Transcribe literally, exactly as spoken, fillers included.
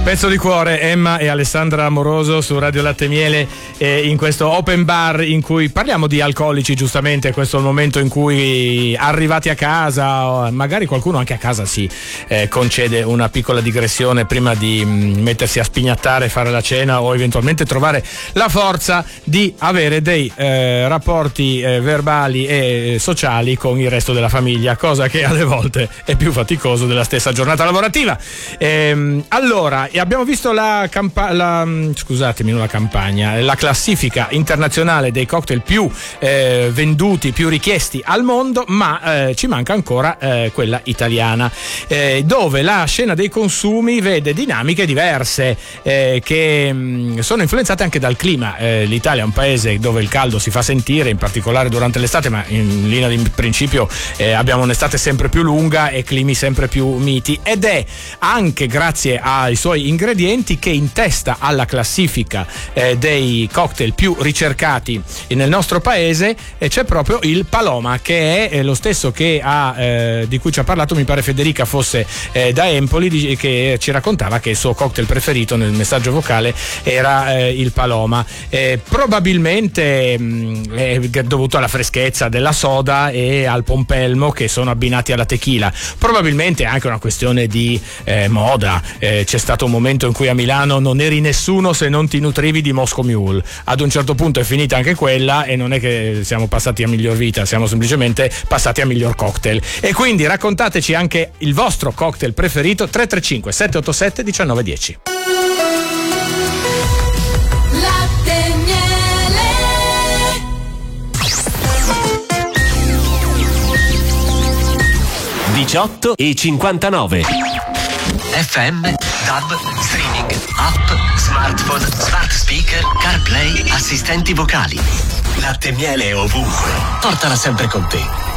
Pezzo di cuore, Emma e Alessandra Amoroso su Radio Latte e Miele, eh, in questo open bar in cui parliamo di alcolici. Giustamente questo è il momento in cui, arrivati a casa, magari qualcuno anche a casa si eh, concede una piccola digressione prima di mh, mettersi a spignattare, fare la cena o eventualmente trovare la forza di avere dei eh, rapporti eh, verbali e sociali con il resto della famiglia, cosa che alle volte è più faticoso della stessa giornata lavorativa. Ehm, allora E abbiamo visto la, campa- la scusatemi, non la campagna, la classifica internazionale dei cocktail più eh, venduti, più richiesti al mondo, ma eh, ci manca ancora eh, quella italiana, eh, dove la scena dei consumi vede dinamiche diverse eh, che mh, sono influenzate anche dal clima. Eh, L'Italia è un paese dove il caldo si fa sentire, in particolare durante l'estate, ma in linea di principio eh, abbiamo un'estate sempre più lunga e climi sempre più miti, ed è anche grazie ai suoi ingredienti che in testa alla classifica eh, dei cocktail più ricercati nel nostro paese eh, c'è proprio il Paloma, che è eh, lo stesso che ha eh, di cui ci ha parlato, mi pare Federica fosse eh, da Empoli, di, che ci raccontava che il suo cocktail preferito nel messaggio vocale era eh, il Paloma. Eh, probabilmente mh, è dovuto alla freschezza della soda e al pompelmo che sono abbinati alla tequila. Probabilmente è anche una questione di eh, moda. Eh, c'è stato un momento in cui a Milano non eri nessuno se non ti nutrivi di Moscow Mule. Ad un certo punto è finita anche quella e non è che siamo passati a miglior vita, siamo semplicemente passati a miglior cocktail. E quindi raccontateci anche il vostro cocktail preferito. Tre tre cinque sette otto sette uno nove uno zero. Latte Miele. diciotto e cinquantanove. F M, D A B, streaming, app, smartphone, smart speaker, CarPlay, assistenti vocali. Latte e Miele è ovunque. Portala sempre con te.